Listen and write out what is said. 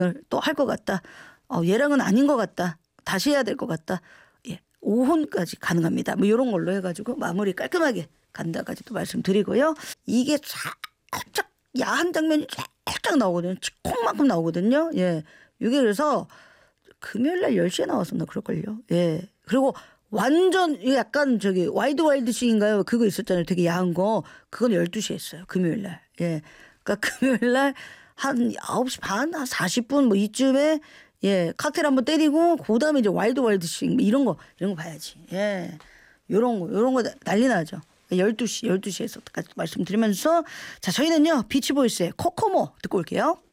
또 할 것 같다. 얘랑은 아닌 것 같다. 다시 해야 될 것 같다. 예, 5혼까지 가능합니다. 뭐 이런 걸로 해가지고 마무리 깔끔하게 간다까지도 말씀드리고요. 이게 살짝 야한 장면이 살짝 나오거든요. 치콩만큼 나오거든요. 예, 이게 그래서 금요일날 10시에 나왔었나 그럴걸요. 예, 그리고 완전 약간 저기 와이드 싱인가요? 그거 있었잖아요. 되게 야한 거. 그건 12시에 했어요. 금요일날. 예, 그러니까 금요일날 한 9시 반, 한 40분 뭐 이쯤에 예, 칵테일 한번 때리고 그다음에 이제 와이드 싱 이런 거 봐야지. 예. 요런 거 난리 나죠. 12시에서까지 말씀드리면서 자, 저희는요. 비치보이스의 코코모 듣고 올게요.